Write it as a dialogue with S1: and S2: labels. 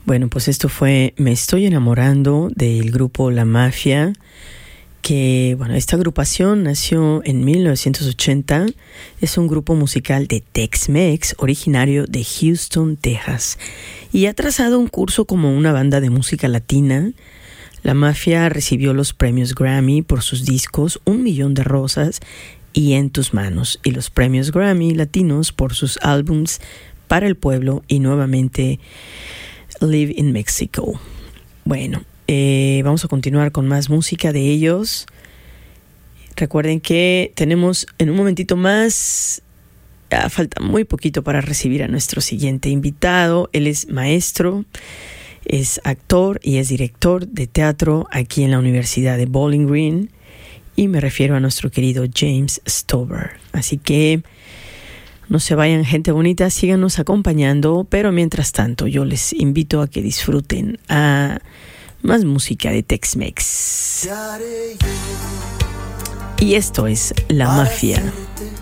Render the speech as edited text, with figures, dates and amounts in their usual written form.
S1: Bueno, pues esto fue Me Estoy Enamorando del grupo La Mafia, que, bueno, esta agrupación nació en 1980. Es un grupo musical de Tex-Mex originario de Houston, Texas, y ha trazado un curso como una banda de música latina. La Mafia recibió los premios Grammy por sus discos Un Millón de Rosas y En Tus Manos, y los premios Grammy latinos por sus álbums Para el Pueblo y nuevamente Live in Mexico. Bueno, vamos a continuar con más música de ellos. Recuerden que tenemos en un momentito más, falta muy poquito para recibir a nuestro siguiente invitado. Él es maestro, es actor y es director de teatro aquí en la Universidad de Bowling Green, y me refiero a nuestro querido James Stover. Así que no se vayan, gente bonita, síganos acompañando, pero mientras tanto yo les invito a que disfruten a más música de Tex-Mex. Y esto es La Mafia.